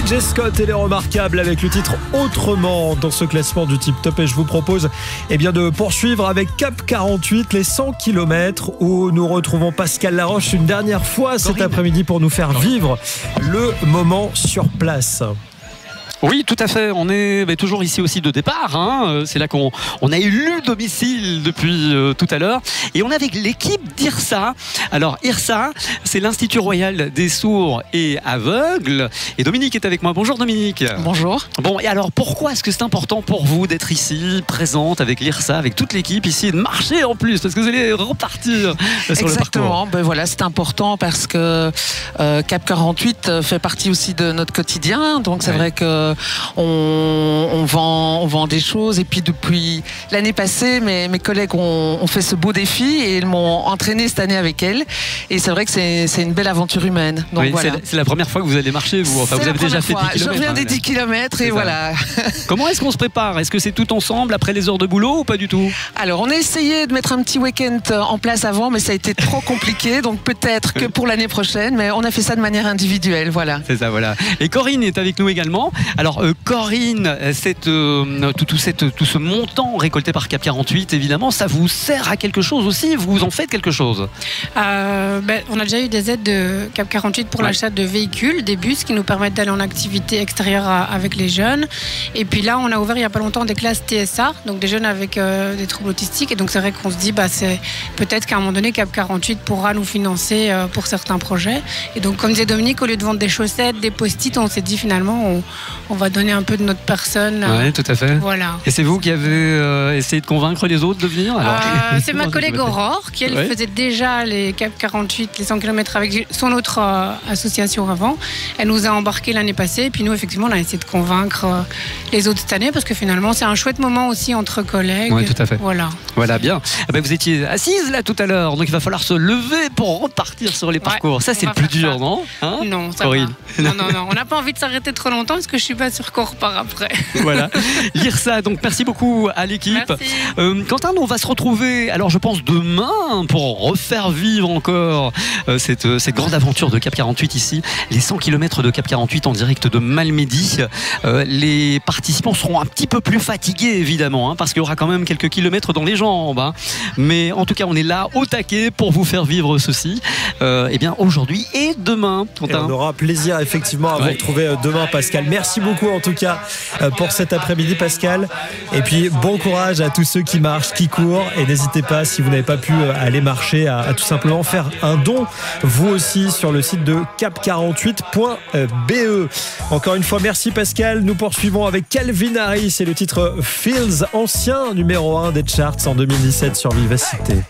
TJ Scott et les Remarquables avec le titre Autrement dans ce classement du Tip Top. Et je vous propose de poursuivre avec Cap 48, les 100 km où nous retrouvons Pascal Laroche une dernière fois cet après-midi pour nous faire vivre le moment sur place. Oui, tout à fait. On est toujours ici aussi de départ. C'est là qu'on a élu domicile depuis tout à l'heure. Et on est avec l'équipe d'IRSA. Alors, IRSA, c'est l'Institut Royal des Sourds et Aveugles. Et Dominique est avec moi. Bonjour Dominique. Bonjour. Bon, et alors pourquoi est-ce que c'est important pour vous d'être ici, présente avec l'IRSA, avec toute l'équipe ici, et de marcher en plus, parce que vous allez repartir sur le parcours. Exactement. Voilà, c'est important parce que Cap 48 fait partie aussi de notre quotidien. Donc c'est vrai que on vend des choses, et puis depuis l'année passée mes collègues ont fait ce beau défi et ils m'ont entraîné cette année avec elles, et c'est vrai que c'est une belle aventure humaine. Donc oui, voilà. C'est la première fois que vous allez marcher, vous. Enfin, vous avez déjà fait 10 km. Je reviens des 10 km et voilà. Comment est-ce qu'on se prépare? Est-ce que c'est tout ensemble après les heures de boulot ou pas du tout? Alors on a essayé de mettre un petit week-end en place avant, mais ça a été trop compliqué, donc peut-être que pour l'année prochaine, mais on a fait ça de manière individuelle, voilà. C'est ça, voilà. Et Corinne est avec nous également. Alors Corinne, tout ce montant récolté par Cap 48, évidemment, ça vous sert à quelque chose aussi? Vous en faites quelque chose? On a déjà eu des aides de Cap 48 pour l'achat de véhicules, des bus qui nous permettent d'aller en activité extérieure avec les jeunes. Et puis là, on a ouvert il n'y a pas longtemps des classes TSA, donc des jeunes avec des troubles autistiques. Et donc c'est vrai qu'on se dit, c'est peut-être qu'à un moment donné, Cap 48 pourra nous financer pour certains projets. Et donc, comme disait Dominique, au lieu de vendre des chaussettes, des post-it, on s'est dit finalement, on va donner un peu de notre personne. Oui, tout à fait. Voilà. Et c'est vous qui avez essayé de convaincre les autres de venir? C'est ma collègue Aurore qui, elle, faisait déjà les Cap 48, les 100 km avec son autre association avant. Elle nous a embarqués l'année passée, et puis nous, effectivement, on a essayé de convaincre les autres cette année, parce que finalement, c'est un chouette moment aussi entre collègues. Oui, tout à fait. Voilà, bien. Vous étiez assise là tout à l'heure, donc il va falloir se lever pour repartir sur les parcours. Ça, c'est le plus dur, non? Non, ça Corinne. va. Non. On n'a pas envie de s'arrêter trop longtemps, parce que je suis pas sûre qu'on repart après. Voilà. L'IRSA, donc merci beaucoup à l'équipe. Quentin, on va se retrouver, alors je pense demain, pour refaire vivre encore cette grande aventure de Cap 48 ici, les 100 km de Cap 48 en direct de Malmedy. Les participants seront un petit peu plus fatigués évidemment, parce qu'il y aura quand même quelques kilomètres dans les jambes. Mais en tout cas, on est là au taquet pour vous faire vivre ceci. Aujourd'hui et demain. Quentin. Et on aura plaisir effectivement à vous retrouver demain, Pascal. Merci beaucoup en tout cas pour cet après-midi, Pascal. Et puis bon courage à tous ceux qui marchent, qui courent, et n'hésitez pas, si vous n'avez pas pu aller marcher, à tout simplement faire un don vous aussi sur le site de cap48.be. Encore une fois, merci Pascal. Nous poursuivons avec Calvin Harris et le titre Feels, ancien numéro 1 des charts en 2017 sur Vivacité.